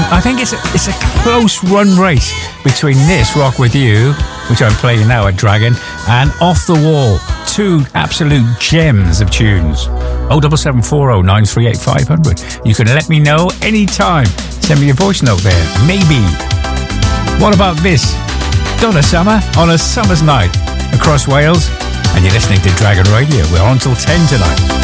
I think it's a close run race between this, Rock With You, which I'm playing now at Dragon, and Off the Wall. Two absolute gems of tunes. 07740 938 500. You can let me know anytime. Send me a voice note there. Maybe. What about this? Donna Summer on a summer's night across Wales. And you're listening to Dragon Radio. We're on till 10 tonight.